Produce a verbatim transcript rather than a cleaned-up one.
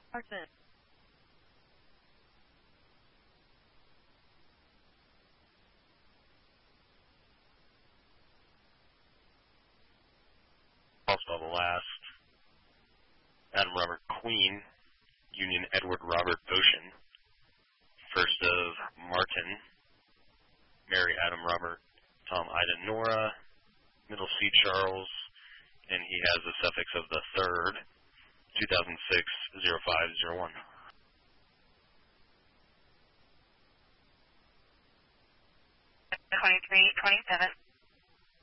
Martin. Also the last, Adam Robert Queen, Union Edward Robert Ocean. First of Martin, Mary Adam Robert Tom Ida Nora, middle C Charles, and he has the suffix of the third, two thousand six oh five oh one. twenty-three twenty-seven.